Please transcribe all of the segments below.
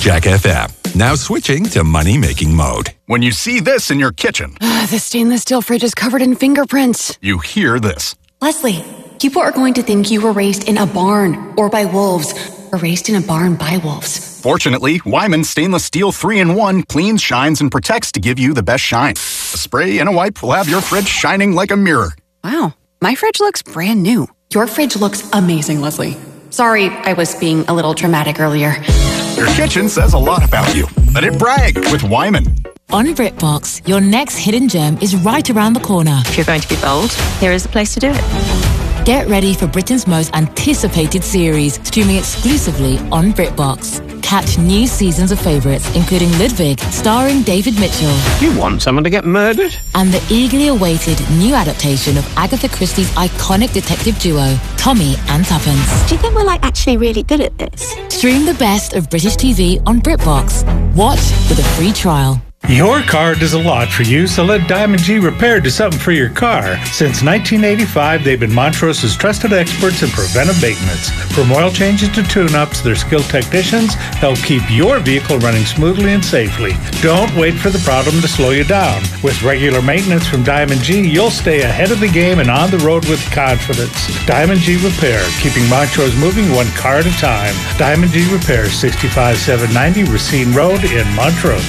Jack FM. Now switching to money-making mode. When you see this in your kitchen, The stainless steel fridge is covered in fingerprints. you hear this. Leslie, people are going to think you were raised in a barn or by wolves, or raised in a barn by wolves. Fortunately, Wyman Stainless Steel 3-in-1 cleans, shines, and protects to give you the best shine. A spray and a wipe will have your fridge shining like a mirror. Wow, my fridge looks brand new. Your fridge looks amazing, Leslie. Sorry, I was being a little dramatic earlier. Your kitchen says a lot about you. Let it brag with Wyman. On BritBox, your next hidden gem is right around the corner. If you're going to be bold, here is the place to do it. Get ready for Britain's most anticipated series, streaming exclusively on BritBox. Catch new seasons of favourites, including Ludwig, starring David Mitchell. You want someone to get murdered? And the eagerly awaited new adaptation of Agatha Christie's iconic detective duo, Tommy and Tuppence. Do you think we're actually really good at this? Stream the best of British TV on BritBox. Watch with a free trial. Your car does a lot for you, so let Diamond G Repair do something for your car. Since 1985, they've been Montrose's trusted experts in preventive maintenance. From oil changes to tune-ups, their skilled technicians help keep your vehicle running smoothly and safely. Don't wait for the problem to slow you down. With regular maintenance from Diamond G, you'll stay ahead of the game and on the road with confidence. Diamond G Repair, keeping Montrose moving one car at a time. Diamond G Repair, 65790 Racine Road in Montrose.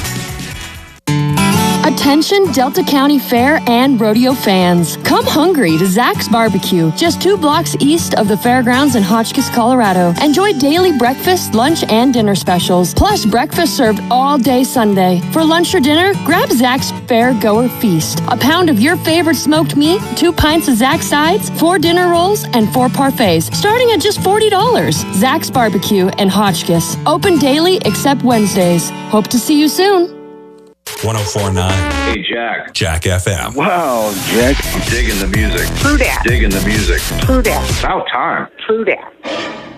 Attention Delta County Fair and Rodeo fans. Come hungry to Zach's Barbecue, just 2 blocks east of the fairgrounds in Hotchkiss, Colorado. Enjoy daily breakfast, lunch, and dinner specials, plus breakfast served all day Sunday. For lunch or dinner, grab Zach's Fair Goer Feast. A pound of your favorite smoked meat, 2 pints of Zach's sides, 4 dinner rolls, and 4 parfaits, starting at just $40. Zach's Barbecue in Hotchkiss. Open daily except Wednesdays. Hope to see you soon. 104.9. Hey, Jack. Jack FM. Wow, Jack. I'm digging the music. True that. Digging the music. True that. About time. True that.